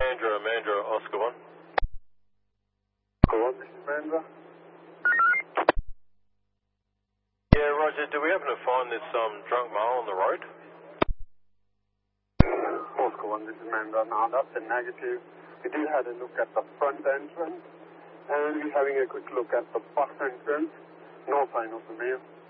Mandra, Oscar 1. Oscar 1, this is Mandra. Yeah, Roger, do we happen to find this drunk male on the road? Oscar 1, this is Mandra. Now that's a negative. We did have a look at the front entrance, and we're having a quick look at the bus entrance. No sign of the male.